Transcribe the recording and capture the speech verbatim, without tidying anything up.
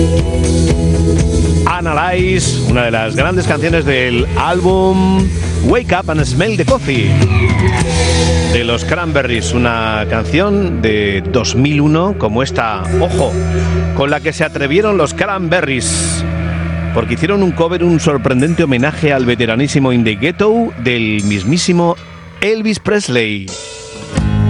Analyze, una de las grandes canciones del álbum Wake Up and Smell the Coffee de los Cranberries, una canción de dos mil uno como esta, ojo, con la que se atrevieron los Cranberries, porque hicieron un cover, un sorprendente homenaje al veteranísimo In the Ghetto del mismísimo Elvis Presley.